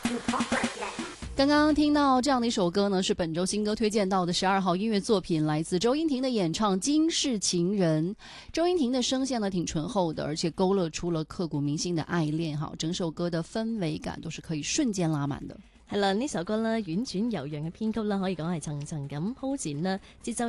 刚刚听到这样的一首歌呢，是本周新歌推荐到的12号音乐作品，来自周英婷的演唱《今世情人》。周英婷的声线呢挺醇厚的，而且勾勒出了刻骨铭心的爱恋，整首歌的氛圍感都是可以瞬間拉滿的。 係啦，呢首歌咧婉轉悠揚嘅編曲啦，可以講係層層咁鋪展啦，節奏